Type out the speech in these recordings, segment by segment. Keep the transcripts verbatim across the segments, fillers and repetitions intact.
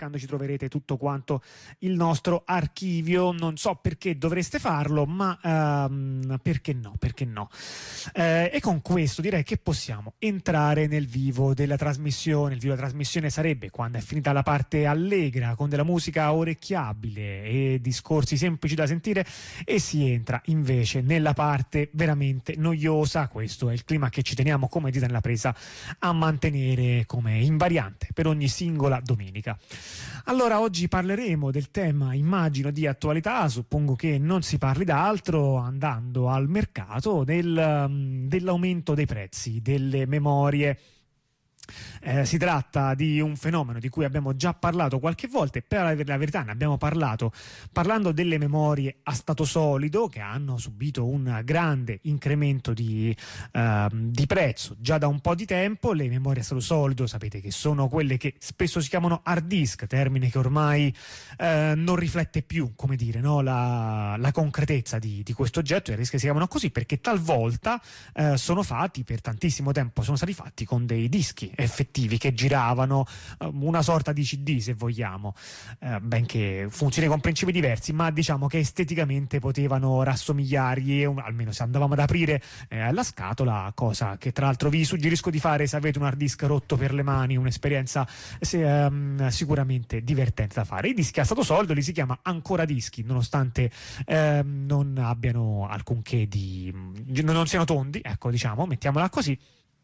cercando ci troverete tutto quanto il nostro archivio. Non so perché dovreste farlo, ma ehm, perché no, perché no. Eh, e con questo direi che possiamo entrare nel vivo della trasmissione. Il vivo della trasmissione sarebbe quando è finita la parte allegra con della musica orecchiabile e discorsi semplici da sentire e si entra invece nella parte veramente noiosa. Questo è il clima che ci teniamo come dita nella presa a mantenere come invariante per ogni singola domenica. Allora oggi parleremo del tema, immagino, di attualità. Suppongo che non si parli d'altro, andando al mercato, del, dell'aumento dei prezzi delle memorie. Eh, si tratta di un fenomeno di cui abbiamo già parlato qualche volta, e per la verità ne abbiamo parlato parlando delle memorie a stato solido, che hanno subito un grande incremento di, eh, di prezzo già da un po' di tempo. Le memorie a stato solido sapete che sono quelle che spesso si chiamano hard disk, termine che ormai eh, non riflette più, come dire, no? la, la concretezza di, di questo oggetto, e hard disk si chiamano così perché talvolta eh, sono fatti, per tantissimo tempo sono stati fatti con dei dischi effettivi che giravano, una sorta di C D se vogliamo, eh, benché funzioni con principi diversi, ma diciamo che esteticamente potevano rassomigliargli, almeno se andavamo ad aprire eh, la scatola, cosa che tra l'altro vi suggerisco di fare se avete un hard disk rotto per le mani, un'esperienza se, um, sicuramente divertente da fare. I dischi a stato solido li si chiama ancora dischi, nonostante eh, non abbiano alcunché di non siano tondi, ecco, diciamo, mettiamola così,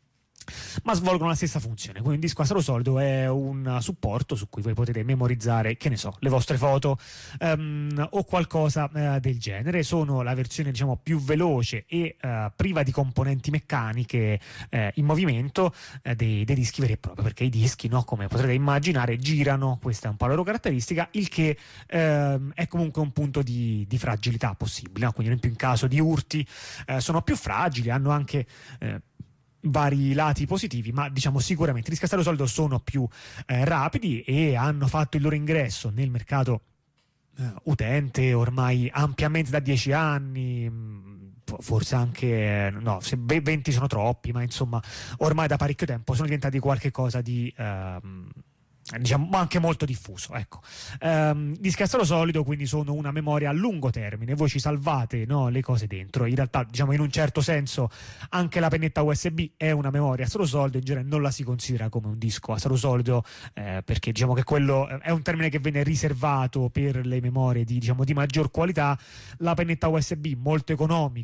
ma svolgono la stessa funzione. Quindi un disco a stato solido è un supporto su cui voi potete memorizzare, che ne so, le vostre foto um, o qualcosa uh, del genere. Sono la versione, diciamo, più veloce e uh, priva di componenti meccaniche uh, in movimento uh, dei, dei dischi veri e propri, perché i dischi, no, come potrete immaginare, girano, questa è un po' la loro caratteristica, il che uh, è comunque un punto di, di fragilità possibile, no? Quindi ad esempio in caso di urti uh, sono più fragili, hanno anche uh, vari lati positivi, ma diciamo sicuramente i dischi a stato solido sono più eh, rapidi e hanno fatto il loro ingresso nel mercato eh, utente ormai ampiamente da dieci anni, forse anche no, se venti sono troppi, ma insomma ormai da parecchio tempo sono diventati qualche cosa di ehm, diciamo anche molto diffuso, ecco. Um, dischi a stato solido quindi sono una memoria a lungo termine, voi ci salvate, no, le cose dentro. In realtà, diciamo, in un certo senso anche la pennetta U S B è una memoria a stato solido, in genere non la si considera come un disco a stato solido eh, perché diciamo che quello è un termine che viene riservato per le memorie di, diciamo, di maggior qualità. La pennetta U S B molto economica